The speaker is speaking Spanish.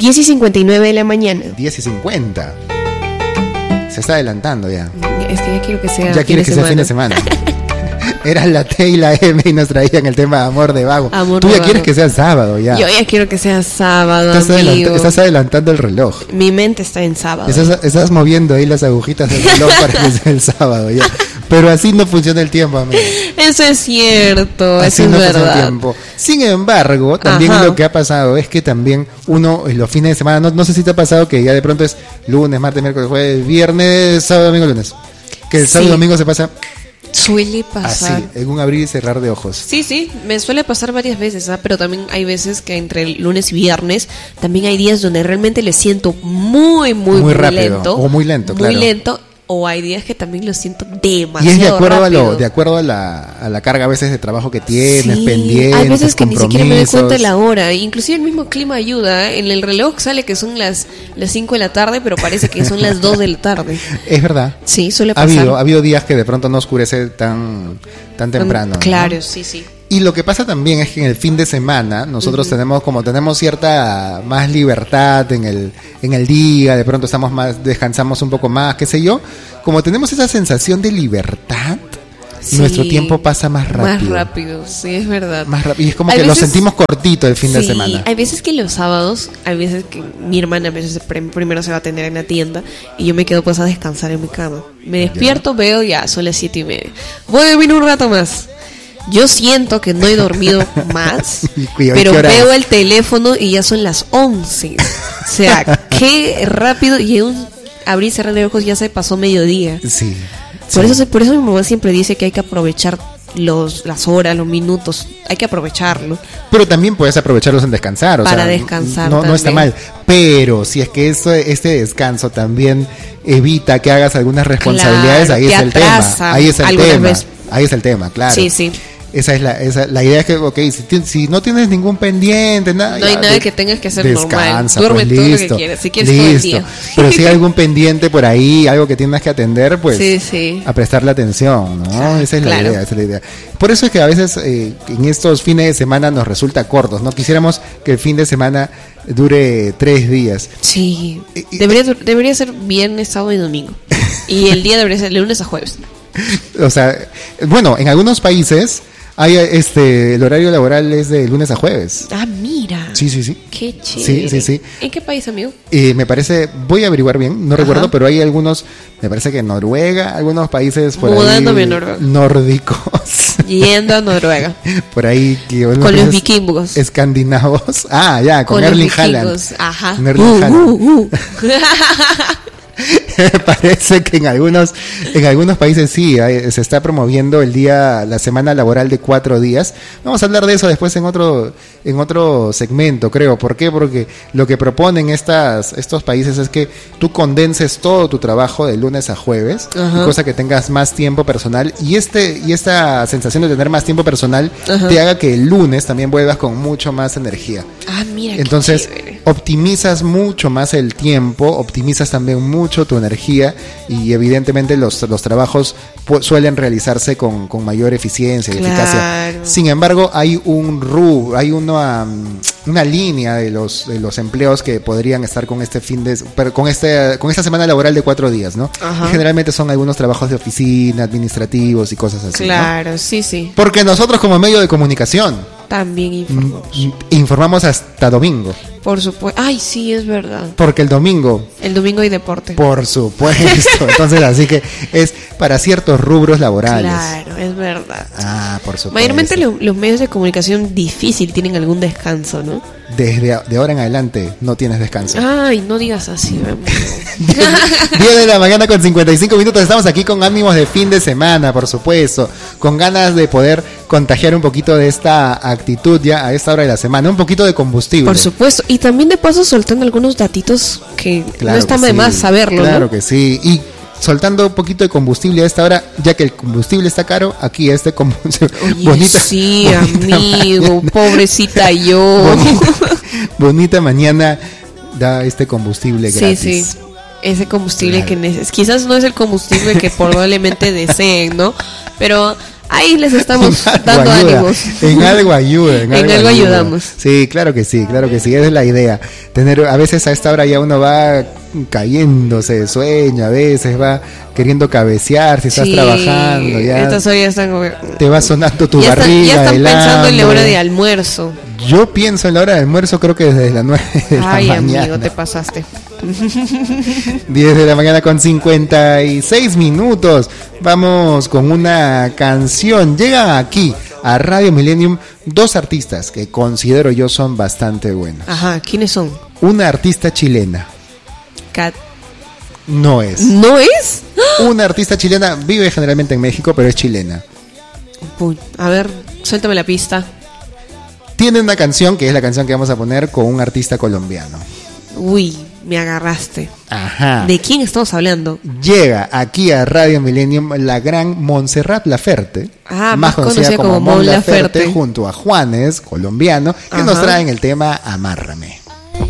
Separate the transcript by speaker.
Speaker 1: 10:59 de la mañana.
Speaker 2: 10:50. Se está adelantando ya.
Speaker 1: Es que ya quiero que sea.
Speaker 2: Ya quieres que sea fin de semana. Era la T y la M y nos traían el tema de amor de vago. Tú ya quieres que sea sábado ya.
Speaker 1: Yo ya quiero que sea sábado.
Speaker 2: Estás adelantando el reloj.
Speaker 1: Mi mente está en sábado.
Speaker 2: Estás moviendo ahí las agujitas del reloj para que sea el sábado ya. Pero así no funciona el tiempo, amigo.
Speaker 1: Eso es cierto,
Speaker 2: así
Speaker 1: eso
Speaker 2: no
Speaker 1: es verdad.
Speaker 2: funciona el tiempo. Sin embargo, también lo que ha pasado es que también uno en los fines de semana, no sé si te ha pasado que ya de pronto es lunes, martes, miércoles, jueves, viernes, sábado, domingo, lunes. Que el sábado y domingo se pasa.
Speaker 1: Suele pasar.
Speaker 2: Así, en un abrir y cerrar de ojos.
Speaker 1: Sí, me suele pasar varias veces, pero también hay veces que entre el lunes y viernes también hay días donde realmente le siento muy rápido, lento.
Speaker 2: O muy lento, claro.
Speaker 1: Muy lento. O hay días que también lo siento demasiado.
Speaker 2: Y es de acuerdo
Speaker 1: rápido.
Speaker 2: De acuerdo a la carga a veces de trabajo que tienes, pendientes,
Speaker 1: hay veces que ni siquiera me doy cuenta de la
Speaker 2: compromisos.
Speaker 1: hora. Inclusive el mismo clima ayuda. En el reloj sale que son las 5 de la tarde, pero parece que son las 2 de la tarde.
Speaker 2: Es verdad.
Speaker 1: Sí, suele pasar.
Speaker 2: Ha habido días que de pronto no oscurece tan temprano.
Speaker 1: Claro,
Speaker 2: ¿no?
Speaker 1: sí.
Speaker 2: Y lo que pasa también es que en el fin de semana nosotros tenemos cierta más libertad en el día, de pronto descansamos un poco más, qué sé yo, como tenemos esa sensación de libertad, nuestro tiempo pasa más rápido.
Speaker 1: Más rápido, sí, es verdad.
Speaker 2: Más rápido. Y es como que lo sentimos cortito el fin de semana.
Speaker 1: Hay veces que los sábados, hay veces que mi hermana a veces primero se va a atender en la tienda y yo me quedo pues a descansar en mi cama. Me despierto, veo ya, son las 7:30. Voy a dormir un rato más. Yo siento que no he dormido más, pero veo el teléfono y ya son las 11. O sea, qué rápido. Y en un abrir y cerrar de ojos ya se pasó mediodía.
Speaker 2: Sí.
Speaker 1: Por eso mi mamá siempre dice que hay que aprovechar las horas, los minutos. Hay que aprovecharlo.
Speaker 2: Pero también puedes aprovecharlos en descansar.
Speaker 1: Para descansar
Speaker 2: no está mal. Pero si es que este descanso también evita que hagas algunas responsabilidades,
Speaker 1: claro,
Speaker 2: ahí es el tema. Ahí es el tema, claro.
Speaker 1: Sí.
Speaker 2: Esa es la idea, es que, okay, si no tienes ningún pendiente, nada,
Speaker 1: no hay nada que tengas que hacer
Speaker 2: descansa,
Speaker 1: normal. Duerme
Speaker 2: pues,
Speaker 1: todo
Speaker 2: listo,
Speaker 1: lo que quieras, si quieres todo el día.
Speaker 2: Pero si hay algún pendiente por ahí, algo que tienes que atender, pues
Speaker 1: sí.
Speaker 2: a prestarle atención, ¿no? Esa es la idea. Por eso es que a veces en estos fines de semana nos resulta cortos, ¿no? Quisiéramos que el fin de semana dure 3 días.
Speaker 1: Sí, debería ser viernes, sábado y domingo. Y el día debería ser de lunes a jueves.
Speaker 2: O sea, bueno, en algunos países hay el horario laboral es de lunes a jueves.
Speaker 1: Ah, mira.
Speaker 2: Sí.
Speaker 1: Qué chévere.
Speaker 2: Sí.
Speaker 1: ¿En qué país, amigo?
Speaker 2: Me parece, voy a averiguar bien, no recuerdo, pero hay algunos, me parece que en Noruega, algunos países por
Speaker 1: mudándome
Speaker 2: ahí
Speaker 1: a Noruega.
Speaker 2: Nórdicos.
Speaker 1: Yendo a Noruega.
Speaker 2: Por ahí
Speaker 1: con los vikingos.
Speaker 2: Escandinavos. Ah, ya, con Erling Haaland.
Speaker 1: Ajá.
Speaker 2: Con Erling Haaland. Parece que en algunos países sí se está promoviendo la semana laboral de 4 días. Vamos a hablar de eso después en otro segmento, creo. ¿Por qué? Porque lo que proponen estos países es que tú condenses todo tu trabajo de lunes a jueves, cosa que tengas más tiempo personal y esta sensación de tener más tiempo personal te haga que el lunes también vuelvas con mucho más energía.
Speaker 1: Ah, mira.
Speaker 2: Entonces optimizas mucho más el tiempo, optimizas también mucho tu energía y evidentemente los trabajos suelen realizarse con mayor eficiencia y eficacia. Sin embargo, hay una línea de los empleos que podrían estar con con esta semana laboral de 4 días, ¿no? Generalmente son algunos trabajos de oficina, administrativos y cosas así.
Speaker 1: Claro,
Speaker 2: ¿no?
Speaker 1: Sí.
Speaker 2: Porque nosotros como medio de comunicación
Speaker 1: también
Speaker 2: informamos hasta domingo.
Speaker 1: Por supuesto. Ay, sí, es verdad.
Speaker 2: Porque el domingo
Speaker 1: hay deporte.
Speaker 2: Por supuesto. Entonces, así que es para ciertos rubros laborales.
Speaker 1: Claro, es verdad.
Speaker 2: Ah, por supuesto.
Speaker 1: Mayormente los medios de comunicación difícil tienen algún descanso, ¿no?
Speaker 2: De ahora en adelante no tienes descanso.
Speaker 1: Ay, no digas así,
Speaker 2: 10 de la mañana con 55 minutos. Estamos aquí con ánimos de fin de semana, por supuesto. Con ganas de poder contagiar un poquito de esta actitud ya a esta hora de la semana. Un poquito de combustible.
Speaker 1: Por supuesto. Y también de paso soltando algunos datitos que no está de más saberlo,
Speaker 2: Claro,
Speaker 1: ¿no?
Speaker 2: que sí. Y soltando un poquito de combustible a esta hora, ya que el combustible está caro, aquí combustible.
Speaker 1: Oye, sí, amigo, pobrecita yo.
Speaker 2: Bonita mañana da este combustible gratis.
Speaker 1: Sí. Ese combustible que quizás no es el combustible que probablemente deseen, ¿no? Pero Ahí les estamos dando
Speaker 2: ayuda,
Speaker 1: ánimos.
Speaker 2: En algo ayuda.
Speaker 1: En algo ayudamos.
Speaker 2: Sí, claro que sí, esa es la idea. A veces a esta hora ya uno va cayéndose de sueño, a veces va queriendo cabecear, si estás trabajando, ya
Speaker 1: estas horas están como...
Speaker 2: te va sonando tu
Speaker 1: ya
Speaker 2: barriga.
Speaker 1: Ya están pensando en la hora de
Speaker 2: hambre.
Speaker 1: almuerzo.
Speaker 2: Yo pienso en la hora de almuerzo, creo que desde las 9 de la mañana.
Speaker 1: Ay, amigo, te pasaste.
Speaker 2: 10 de la mañana con 56 minutos. Vamos con una canción. Llega aquí a Radio Millennium dos artistas que considero yo son bastante buenos.
Speaker 1: Ajá, ¿quiénes son?
Speaker 2: Una artista chilena.
Speaker 1: Cat.
Speaker 2: No es.
Speaker 1: ¿No es?
Speaker 2: Una artista chilena, vive generalmente en México, pero es chilena.
Speaker 1: A ver, suéltame la pista.
Speaker 2: Tiene una canción, que es la canción que vamos a poner, con un artista colombiano.
Speaker 1: Uy, me agarraste.
Speaker 2: Ajá.
Speaker 1: ¿De quién estamos hablando?
Speaker 2: Llega aquí a Radio Millennium la gran Montserrat Laferte,
Speaker 1: más conocida como Mon Laferte,
Speaker 2: junto a Juanes, colombiano, que nos traen el tema Amárrame.